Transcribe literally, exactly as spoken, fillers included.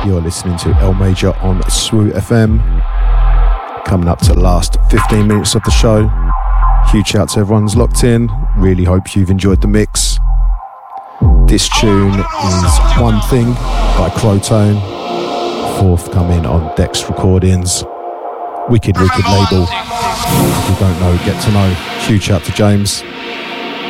You're listening to El Major on S W U F M. Coming up to the last fifteen minutes of the show. Huge shout to everyone's locked in. Really hope you've enjoyed the mix. This tune is One Thing by Crotone, forthcoming on Dex Recordings. Wicked, wicked label. If you don't know, get to know. Huge shout to James.